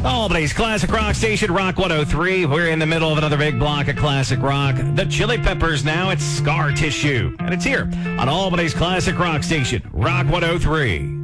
Albany's Classic Rock Station, Rock 103. We're in the middle of another big block of classic rock. The Chili Peppers now. It's Scar Tissue. And it's here on Albany's Classic Rock Station, Rock 103.